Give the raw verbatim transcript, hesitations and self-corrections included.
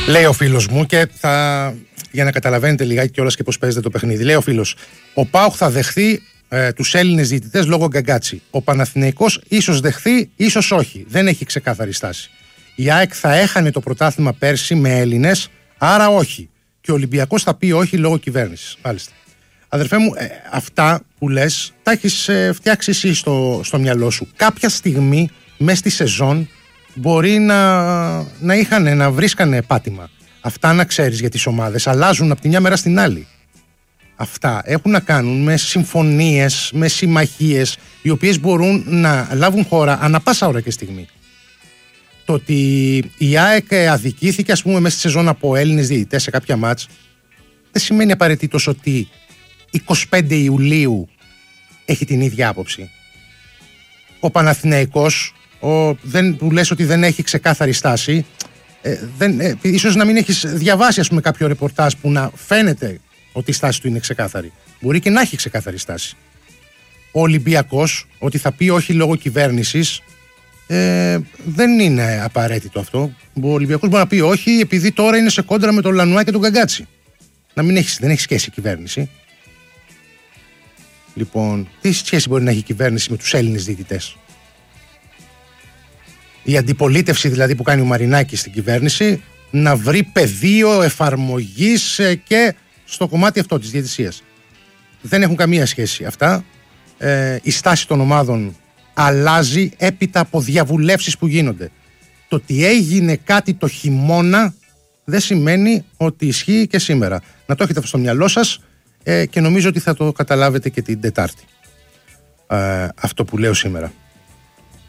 Λέει ο φίλος μου και θα, για να καταλαβαίνετε λιγάκι κιόλας και πώς παίζεται το παιχνίδι. Λέει ο φίλος, ο ΠΑΟΚ θα δεχθεί ε, τους Έλληνες διαιτητές λόγω Γκαγκάτσι. Ο Παναθηναϊκός ίσως δεχθεί, ίσως όχι. Δεν έχει ξεκάθαρη στάση. Η ΑΕΚ θα έχανε το πρωτάθλημα πέρσι με Έλληνες, άρα όχι. Και ο Ολυμπιακός θα πει όχι λόγω κυβέρνησης. Μάλιστα. Αδερφέ μου, ε, αυτά που λες τα έχεις ε, φτιάξει εσύ στο, στο μυαλό σου. Κάποια στιγμή μέσα στη σεζόν μπορεί να, να είχαν, να βρίσκανε πάτημα. Αυτά να ξέρεις για τις ομάδες αλλάζουν από τη μια μέρα στην άλλη. Αυτά έχουν να κάνουν με συμφωνίες, με συμμαχίες, οι οποίες μπορούν να λάβουν χώρα ανά πάσα ώρα και στιγμή. Το ότι η ΑΕΚ αδικήθηκε, ας πούμε, μέσα στη σεζόν από Έλληνες διαιτητές σε κάποια μάτς, δεν σημαίνει απαραίτητος ότι εικοστή πέμπτη Ιουλίου έχει την ίδια άποψη. Ο Παναθηναϊκός, ο, δεν, που λες ότι δεν έχει ξεκάθαρη στάση, ε, δεν, ε, ίσως να μην έχεις διαβάσει, ας πούμε, κάποιο ρεπορτάζ που να φαίνεται ότι η στάση του είναι ξεκάθαρη. Μπορεί και να έχει ξεκάθαρη στάση. Ο Ολυμπιακός, ότι θα πει όχι λόγω κυβέρνησης, ε, δεν είναι απαραίτητο αυτό. Ο Ολυμπιακός μπορεί να πει όχι επειδή τώρα είναι σε κόντρα με τον Λανουά και τον Γκαγκάτσι. Να μην έχει, δεν έχει σχέση η κυβέρνηση. Λοιπόν, τι σχέση μπορεί να έχει η κυβέρνηση με τους Έλληνες διαιτητές? Η αντιπολίτευση δηλαδή που κάνει ο Μαρινάκης στην κυβέρνηση να βρει πεδίο εφαρμογής και στο κομμάτι αυτό της διαιτησίας. Δεν έχουν καμία σχέση αυτά. Ε, η στάση των ομάδων αλλάζει έπειτα από διαβουλεύσεις που γίνονται. Το ότι έγινε κάτι το χειμώνα δεν σημαίνει ότι ισχύει και σήμερα. Να το έχετε στο μυαλό σας ε, και νομίζω ότι θα το καταλάβετε και την Τετάρτη. Ε, αυτό που λέω σήμερα.